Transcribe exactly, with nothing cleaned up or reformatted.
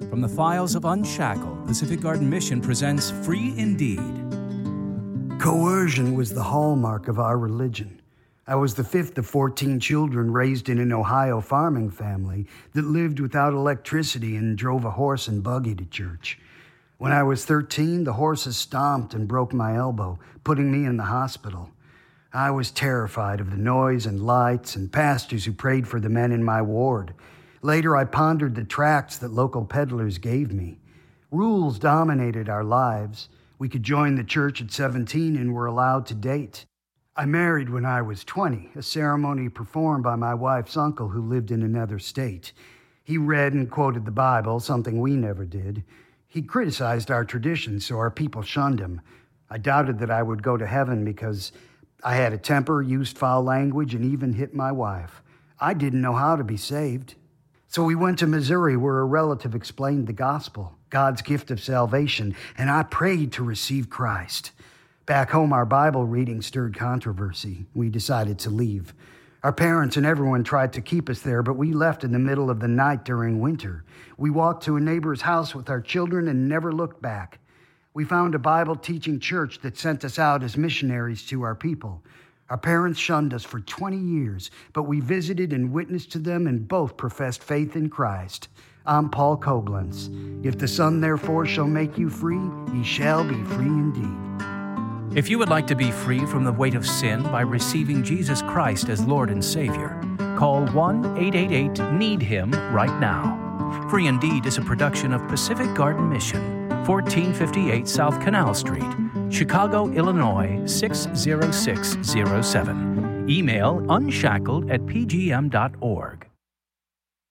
From the files of Unshackled, Pacific Garden Mission presents Free Indeed. Coercion was the hallmark of our religion. I was the fifth of fourteen children raised in an Ohio farming family that lived without electricity and drove a horse and buggy to church. When I was thirteen, the horses stomped and broke my elbow, putting me in the hospital. I was terrified of the noise and lights and pastors who prayed for the men in my ward. Later, I pondered the tracts that local peddlers gave me. Rules dominated our lives. We could join the church at seventeen and were allowed to date. I married when I was twenty, a ceremony performed by my wife's uncle who lived in another state. He read and quoted the Bible, something we never did. He criticized our traditions, so our people shunned him. I doubted that I would go to heaven because I had a temper, used foul language, and even hit my wife. I didn't know how to be saved. So we went to Missouri, where a relative explained the gospel, God's gift of salvation, and I prayed to receive Christ. Back home, our Bible reading stirred controversy. We decided to leave. Our parents and everyone tried to keep us there, but we left in the middle of the night during winter. We walked to a neighbor's house with our children and never looked back. We found a Bible-teaching church that sent us out as missionaries to our people. Our parents shunned us for twenty years, but we visited and witnessed to them and both professed faith in Christ. I'm Paul Koblenz. If the Son therefore shall make you free, ye shall be free indeed. If you would like to be free from the weight of sin by receiving Jesus Christ as Lord and Savior, call one eight eight eight need him right now. Free Indeed is a production of Pacific Garden Mission, fourteen fifty-eight South Canal Street, Chicago, Illinois six zero six zero seven. Email unshackled at p g m dot org.